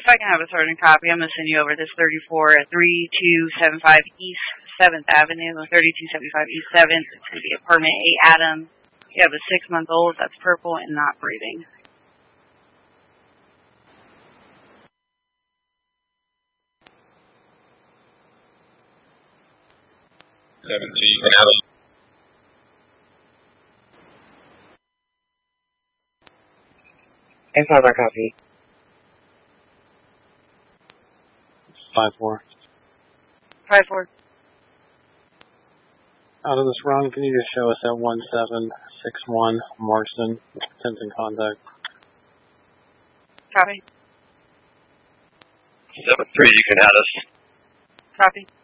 I can have a certain copy, I'm going to send you over this 34 at 3275 East 7th Avenue, 3275 East 7th. It's going to be apartment 8 Adam. You have a 6-month-old that's purple and not breathing. 17 Adam. And 5 our copy. 5-4. 5-4. Out of this run, can you just show us at 1761 Marston, attempting contact? Copy. 7-3, you can add us. Copy.